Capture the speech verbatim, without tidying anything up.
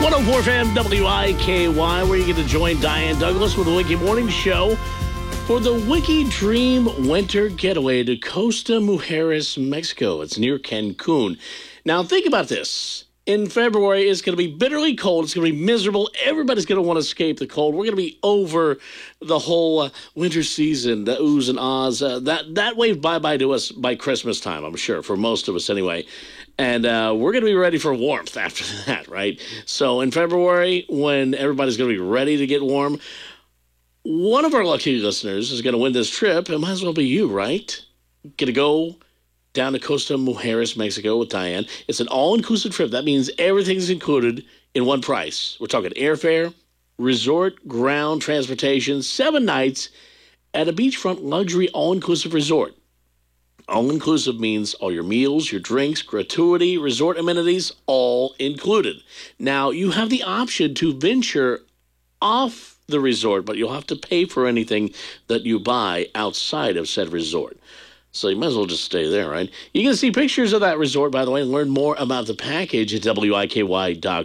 one oh four F M W I K Y, where you get to join Diane Douglas with the Wiki Morning Show for the Wiki Dream Winter Getaway to Costa Mujeres, Mexico. It's near Cancun. Now, think about this. In February, it's going to be bitterly cold. It's going to be miserable. Everybody's going to want to escape the cold. We're going to be over the whole uh, winter season, the oohs and ahs. Uh, that, that wave bye-bye to us by Christmas time, I'm sure, for most of us anyway. And uh, we're going to be ready for warmth after that, right? So in February, when everybody's going to be ready to get warm, one of our lucky listeners is going to win this trip. It might as well be you, right? Get to go down to Costa Mujeres, Mexico with Diane. It's an all-inclusive trip. That means everything's included in one price. We're talking airfare, resort, ground transportation, seven nights at a beachfront luxury all-inclusive resort. All-inclusive means all your meals, your drinks, gratuity, resort amenities, all included. Now, you have the option to venture off the resort, but you'll have to pay for anything that you buy outside of said resort. So you might as well just stay there, right? You can see pictures of that resort, by the way, and learn more about the package at W I K Y dot